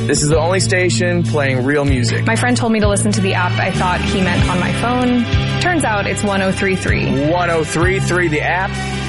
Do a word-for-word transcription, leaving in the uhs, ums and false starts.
This is the only station playing real music. My friend told me to listen to the app. I thought he meant on my phone. Turns out it's one oh three point three. one oh three point three, the app.